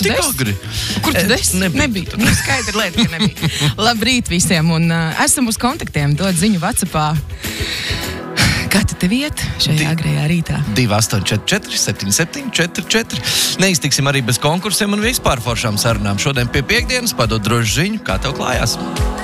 tik agri? Kur tu esi? Nebija. Nu, skaidra lieta, ka nebija. Labrīt visiem, un esam uz kontaktiem, dod ziņu WhatsAppā. Kā tu tev iet šajā agrējā rītā? 2844 7744. Neiztiksim arī bez konkursiem un vispār foršām sarunām. Šodien pie piekdienas padod drošu ziņu, kā tev klājās.